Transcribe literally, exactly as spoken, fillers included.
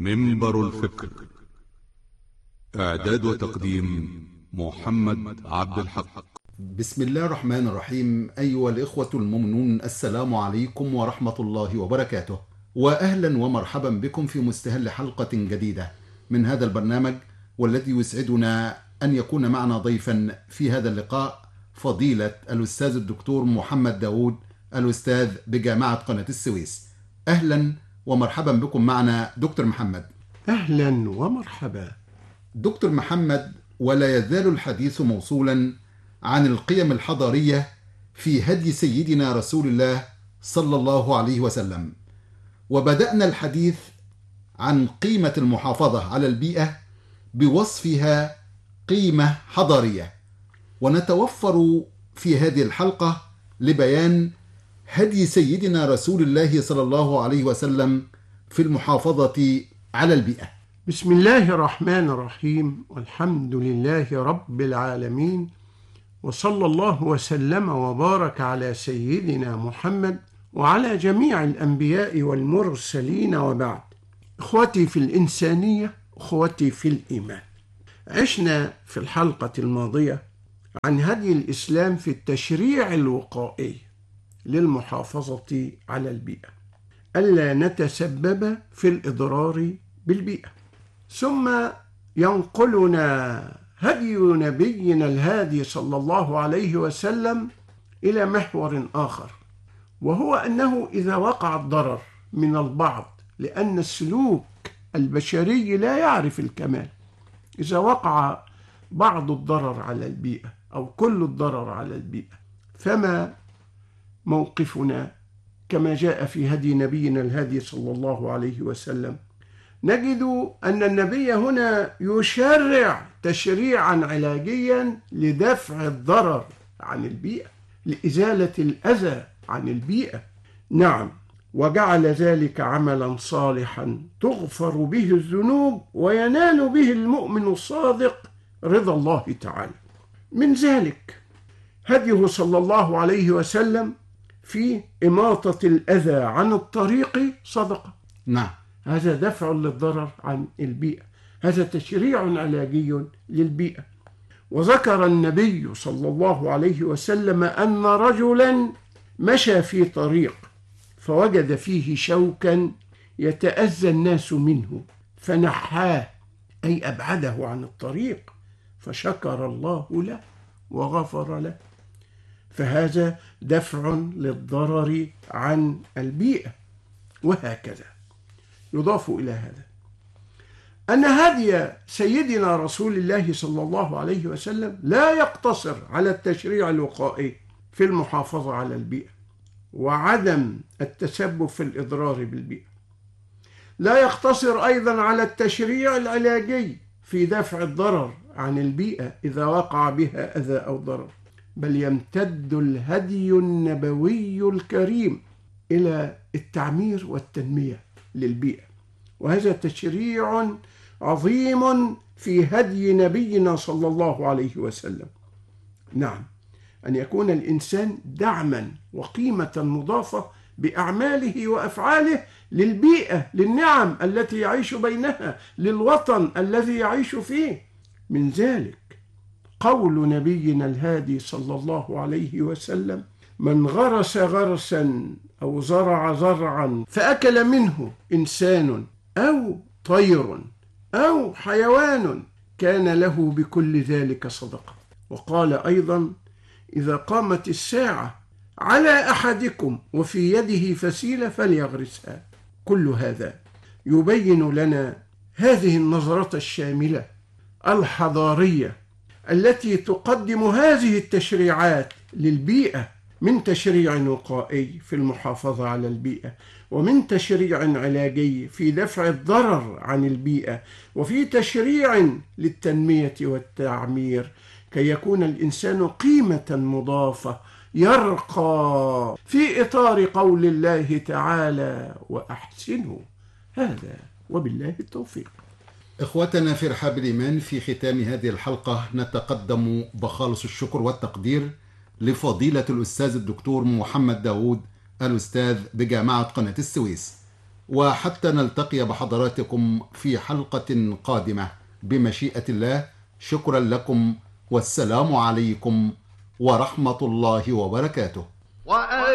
منبر الفكر. إعداد وتقديم محمد عبد الحق. بسم الله الرحمن الرحيم. أيها الإخوة المؤمنون، السلام عليكم ورحمة الله وبركاته، وأهلا ومرحبا بكم في مستهل حلقة جديدة من هذا البرنامج، والذي يسعدنا أن يكون معنا ضيفا في هذا اللقاء فضيلة الأستاذ الدكتور محمد داود، الأستاذ بجامعة قناة السويس. أهلا ومرحبا بكم معنا دكتور محمد. أهلا ومرحبا دكتور محمد، ولا يزال الحديث موصولا عن القيم الحضارية في هدي سيدنا رسول الله صلى الله عليه وسلم، وبدأنا الحديث عن قيمة المحافظة على البيئة بوصفها قيمة حضارية، ونتوفر في هذه الحلقة لبيان هدي سيدنا رسول الله صلى الله عليه وسلم في المحافظة على البيئة. بسم الله الرحمن الرحيم، والحمد لله رب العالمين، وصلى الله وسلم وبارك على سيدنا محمد وعلى جميع الأنبياء والمرسلين، وبعد. إخوتي في الإنسانية، إخوتي في الإيمان، عشنا في الحلقة الماضية عن هدي الإسلام في التشريع الوقائي للمحافظة على البيئة، ألا نتسبب في الإضرار بالبيئة. ثم ينقلنا هدي نبينا الهادي صلى الله عليه وسلم إلى محور آخر، وهو أنه إذا وقع الضرر من البعض، لأن السلوك البشري لا يعرف الكمال، إذا وقع بعض الضرر على البيئة أو كل الضرر على البيئة، فما موقفنا كما جاء في هدي نبينا الهادي صلى الله عليه وسلم؟ نجد أن النبي هنا يشرع تشريعا علاجيا لدفع الضرر عن البيئة، لإزالة الأذى عن البيئة. نعم، وجعل ذلك عملا صالحا تغفر به الذنوب وينال به المؤمن الصادق رضا الله تعالى. من ذلك هديه صلى الله عليه وسلم في إماطة الأذى عن الطريق صدقة. نعم، هذا دفع للضرر عن البيئة، هذا تشريع علاجي للبيئة. وذكر النبي صلى الله عليه وسلم أن رجلا مشى في طريق فوجد فيه شوكا يتأذى الناس منه فنحاه، أي أبعده عن الطريق، فشكر الله له وغفر له، فهذا دفع للضرر عن البيئة. وهكذا يضاف إلى هذا أن هدي سيدنا رسول الله صلى الله عليه وسلم لا يقتصر على التشريع الوقائي في المحافظة على البيئة وعدم التسبب في الإضرار بالبيئة، لا يقتصر أيضا على التشريع العلاجي في دفع الضرر عن البيئة إذا وقع بها أذى أو ضرر، بل يمتد الهدي النبوي الكريم إلى التعمير والتنمية للبيئة، وهذا تشريع عظيم في هدي نبينا صلى الله عليه وسلم. نعم، أن يكون الإنسان دعما وقيمة مضافة بأعماله وأفعاله للبيئة، للنعم التي يعيش بينها، للوطن الذي يعيش فيه. من ذلك قول نبينا الهادي صلى الله عليه وسلم: من غرس غرسا أو زرع زرعا فأكل منه إنسان أو طير أو حيوان كان له بكل ذلك صدقة. وقال أيضا: إذا قامت الساعة على أحدكم وفي يده فسيلة فليغرسها. كل هذا يبين لنا هذه النظرة الشاملة الحضارية التي تقدم هذه التشريعات للبيئة، من تشريع وقائي في المحافظة على البيئة، ومن تشريع علاجي في دفع الضرر عن البيئة، وفي تشريع للتنمية والتعمير، كي يكون الإنسان قيمة مضافة يرقى في إطار قول الله تعالى: وأحسنوا. هذا وبالله التوفيق. إخوتنا في رحاب الإيمان، في ختام هذه الحلقة نتقدم بخالص الشكر والتقدير لفضيلة الأستاذ الدكتور محمد داود، الأستاذ بجامعة قناة السويس، وحتى نلتقي بحضراتكم في حلقة قادمة بمشيئة الله، شكرا لكم، والسلام عليكم ورحمة الله وبركاته.